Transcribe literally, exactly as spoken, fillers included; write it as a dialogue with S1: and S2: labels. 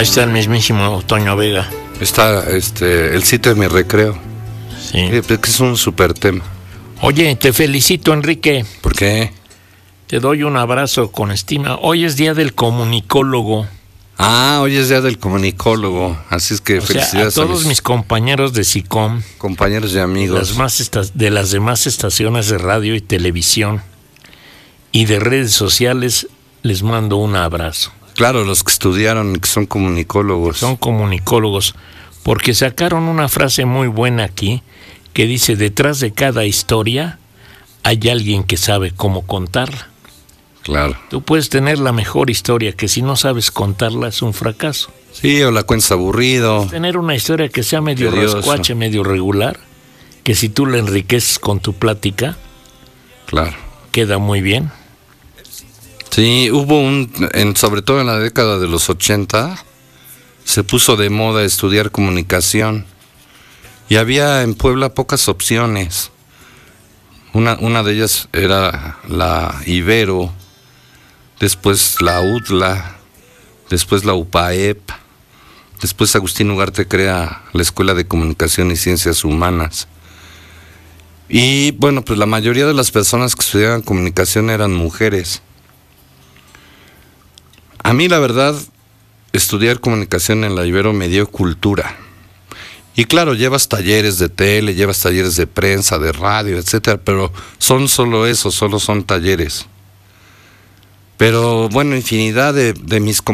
S1: Ahí está el mismísimo Toño Vega.
S2: Está este el sitio de mi recreo.
S1: Sí.
S2: Eh, que es un súper tema.
S1: Oye, te felicito, Enrique.
S2: ¿Por qué?
S1: Te doy un abrazo con estima. Hoy es día del comunicólogo.
S2: Ah, hoy es día del comunicólogo. Así es que
S1: O sea,
S2: felicidades
S1: a todos
S2: mis,
S1: mis compañeros de SICOM,
S2: compañeros y amigos.
S1: las más esta- de las demás estaciones de radio y televisión y de redes sociales, les mando un abrazo.
S2: Claro, los que estudiaron y que son comunicólogos.
S1: Son comunicólogos, porque sacaron una frase muy buena aquí que dice: detrás de cada historia hay alguien que sabe cómo contarla.
S2: Claro.
S1: Tú puedes tener la mejor historia, que si no sabes contarla es un fracaso.
S2: Sí, o la cuentas aburrido.
S1: Tener una historia que sea medio
S2: Tedioso.
S1: rascuache, medio regular, que si tú la enriqueces con tu plática,
S2: Claro.
S1: queda muy bien.
S2: Sí, hubo un, en, sobre todo en la década de los ochenta, se puso de moda estudiar comunicación. Y había en Puebla pocas opciones. Una, una de ellas era la Ibero, después la U D L A, después la U P A E P, después Agustín Ugarte crea la Escuela de Comunicación y Ciencias Humanas. Y bueno, pues la mayoría de las personas que estudiaban comunicación eran mujeres. A mí la verdad, estudiar comunicación en la Ibero me dio cultura. Y claro, llevas talleres de tele, llevas talleres de prensa, de radio, etcétera, pero son solo eso, solo son talleres. Pero bueno, infinidad de, de mis